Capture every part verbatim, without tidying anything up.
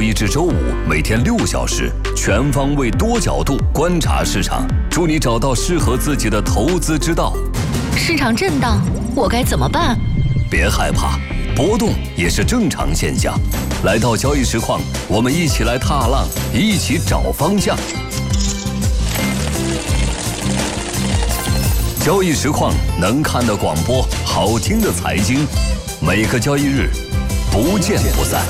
周一至周五每天六小时，全方位多角度观察市场，助你找到适合自己的投资之道。 市场震荡，我该怎么办？ 别害怕，波动也是正常现象。来到交易实况，我们一起来踏浪，一起找方向。交易实况能看的广播，好听的财经，每个交易日不见不散。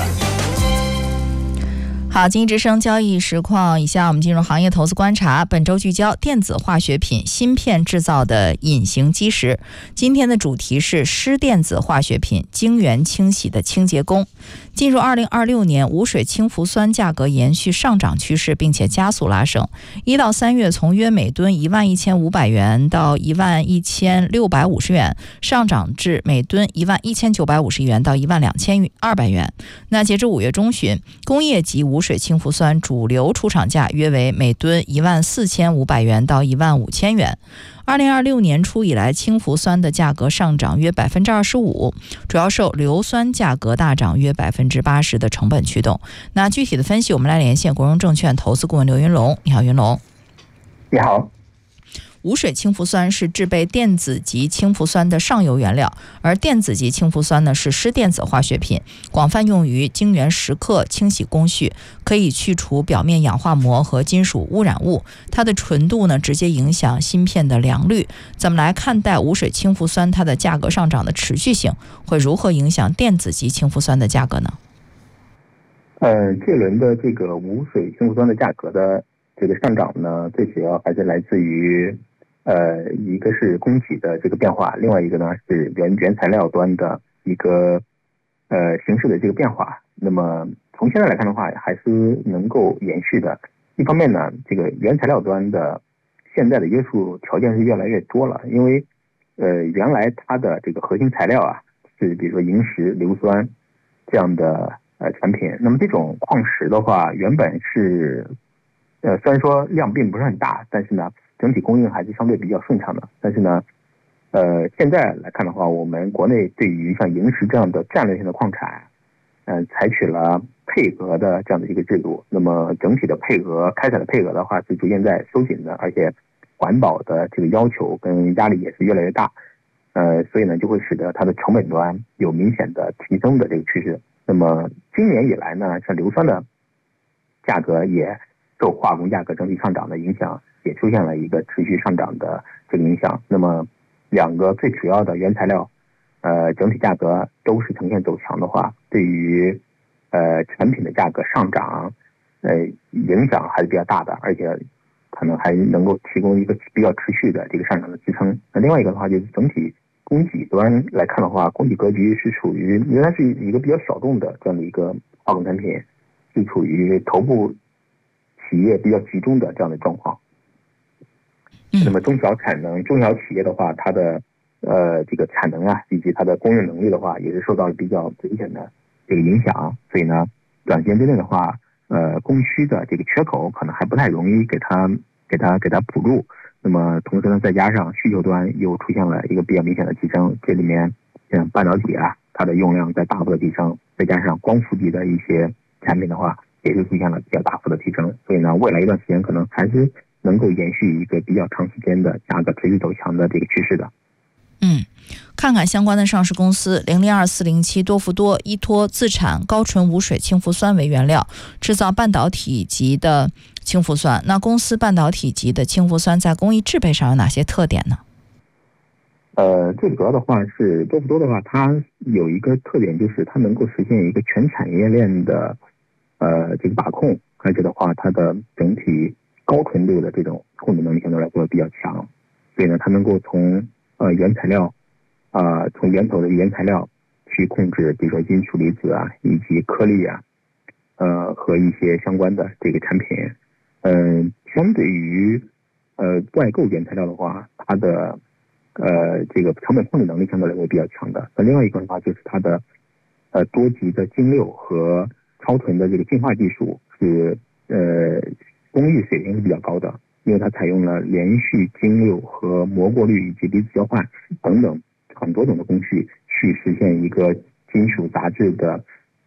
好，经济之声交易实况，以下我们进入行业投资观察。本周聚焦电子化学品芯片制造的隐形基石。今天的主题是湿电子化学品晶圆清洗的清洁工。进入二零二六年，无水氢氟酸价格延续上涨趋势，并且加速拉升。一到三月，从约每吨一万一千五百元到一万一千六百五十元，上涨至每吨一万一千九百五十元到一万两千二百元。那截至五月中旬，工业级无水氢氟酸主流出厂价约为每吨一万四千五百元到一万五千元。二零二六年初以来，氢氟酸的价格上涨约百分之二十五，主要受硫酸价格大涨约百分之八十的成本驱动。那具体的分析，我们来连线国荣证券投资顾问刘云龙。你好，云龙。 你好。 无水氢氟酸是制备电子级氢氟酸的上游原料，而电子级氢氟酸呢是湿电子化学品，广泛用于晶圆蚀刻清洗工序，可以去除表面氧化膜和金属污染物。它的纯度呢直接影响芯片的良率。怎么来看待无水氢氟酸它的价格上涨的持续性，会如何影响电子级氢氟酸的价格呢？ 呃，这轮的这个无水氢氟酸的价格的这个上涨呢，最主要还是来自于呃，一个是供给的这个变化，另外一个呢是原原材料端的一个呃形式的这个变化。那么从现在来看的话，还是能够延续的。一方面呢，这个原材料端的现在的约束条件是越来越多了，因为呃原来它的这个核心材料啊是比如说萤石、硫酸这样的呃产品。那么这种矿石的话，原本是呃虽然说量并不是很大，但是呢整体供应还是相对比较顺畅的。但是呢，呃，现在来看的话，我们国内对于像萤石这样的战略性的矿产，嗯、呃，采取了配额的这样的一个制度。那么整体的配额开采的配额的话是逐渐在收紧的，而且环保的这个要求跟压力也是越来越大。呃，所以呢，就会使得它的成本端有明显的提升的这个趋势。那么今年以来呢，像硫酸的价格也受化工价格整体上涨的影响，也出现了一个持续上涨的这个影响。那么两个最主要的原材料呃整体价格都是呈现走强的话，对于呃产品的价格上涨呃影响还是比较大的，而且可能还能够提供一个比较持续的这个上涨的支撑。那另外一个的话，就是整体供给端来看的话，供给格局是处于原来是一个比较小众的这样的一个化工产品，是处于头部企业比较集中的这样的状况。那么中小产能、中小企业的话，它的呃这个产能啊，以及它的供应能力的话，也是受到了比较明显的这个影响。所以呢，短时间之内的话，呃，供需的这个缺口可能还不太容易给它给它给它补入。那么同时呢，再加上需求端又出现了一个比较明显的提升，这里面像半导体啊，它的用量在大幅的提升，再加上光伏级的一些产品的话，也是出现了比较大幅的提升。所以呢，未来一段时间可能还是能够延续一个比较长时间的价格持续走强的这个趋势的。 嗯，看看相关的上市公司，零零二四零七多氟多依托自产高纯无水氢氟酸为原料，制造半导体级的氢氟酸。那公司半导体级的氢氟酸在工艺制备上有哪些特点呢？ 呃，最主要的话是多氟多的话，它有一个特点，就是它能够实现一个全产业链的呃这个把控，而且的话，它的整体高纯度的这种控制能力相对来说比较强，所以呢，它能够从呃原材料啊、呃，从源头的原材料去控制，比如说金属离子啊，以及颗粒啊，呃和一些相关的这个产品。嗯、呃，相对于呃外购原材料的话，它的呃这个成本控制能力相对来说比较强的。那另外一个的话，就是它的呃多级的精六和超纯的这个净化技术是呃工艺水平是比较高的，因为它采用了连续精六和膜过滤以及离子交换等等很多种的工序，去实现一个金属杂质的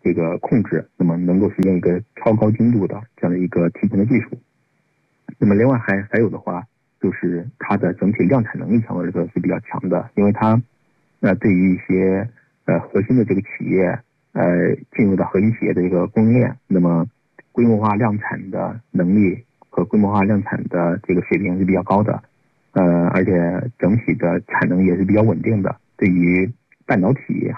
这个控制，那么能够实现一个超高精度的这样的一个提纯的技术。那么另外还还有的话，就是它的整体量产能力相对来说是比较强的，因为它呃对于一些呃核心的这个企业呃进入到核心企业的一个供应链，那么规模化量产的能力和规模化量产的这个水平是比较高的，呃而且整体的产能也是比较稳定的，对于半导体